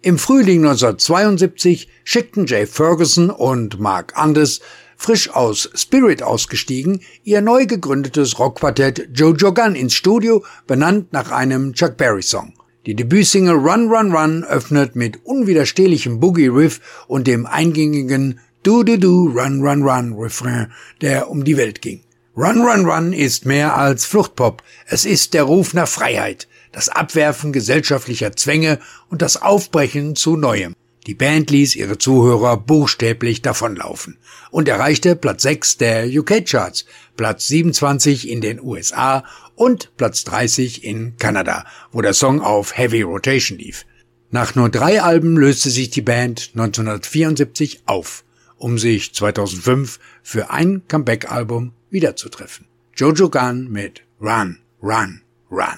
Im Frühling 1972 schickten Jay Ferguson und Mark Andes, frisch aus Spirit ausgestiegen, ihr neu gegründetes Rockquartett Jojo Gunn ins Studio, benannt nach einem Chuck Berry-Song. Die Debütsingle Run Run Run öffnet mit unwiderstehlichem Boogie-Riff und dem eingängigen Du-Du-Du Run Run Run Refrain, der um die Welt ging. Run Run Run ist mehr als Fluchtpop. Es ist der Ruf nach Freiheit, das Abwerfen gesellschaftlicher Zwänge und das Aufbrechen zu Neuem. Die Band ließ ihre Zuhörer buchstäblich davonlaufen und erreichte Platz 6 der UK-Charts, Platz 27 in den USA und Platz 30 in Kanada, wo der Song auf Heavy Rotation lief. Nach nur 3 Alben löste sich die Band 1974 auf, um sich 2005 für ein Comeback-Album wiederzutreffen. Jojo Gunn mit Run, Run, Run.